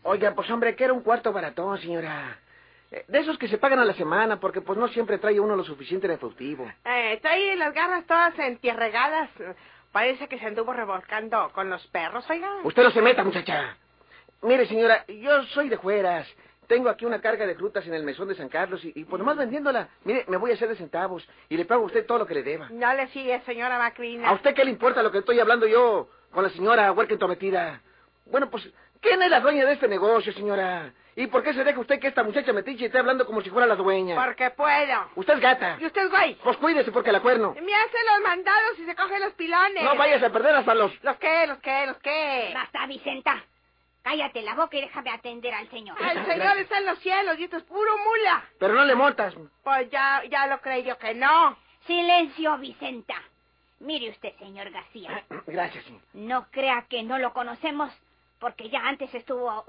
Oiga, pues hombre, que era un cuarto baratón, señora. De esos que se pagan a la semana, porque pues no siempre trae uno lo suficiente en efectivo. Trae las garras todas entierregadas. Parece que se anduvo revolcando con los perros, oiga. Usted no se meta, muchacha. Mire, señora, yo soy de Jueras. Tengo aquí una carga de frutas en el mesón de San Carlos y pues nomás vendiéndola. Mire, me voy a hacer de centavos y le pago a usted todo lo que le deba. No le sigue, señora Macrina. ¿A usted qué le importa lo que estoy hablando yo con la señora Huerquento metida? Bueno, pues, ¿quién es la dueña de este negocio, señora? ¿Y por qué se deja usted que esta muchacha metiche esté hablando como si fuera la dueña? Porque puedo. Usted es gata. ¿Y usted es güey? Pues cuídese porque la cuerno. Me hace los mandados y se coge los pilones. No vayas a perder hasta los... ¿Los qué? Basta, Vicenta. Cállate la boca y déjame atender al señor. El señor está en los cielos y esto es puro mula. Pero no le montas. Pues ya lo creí yo que no. Silencio, Vicenta. Mire usted, señor García. Gracias, señor. No crea que no lo conocemos, porque ya antes estuvo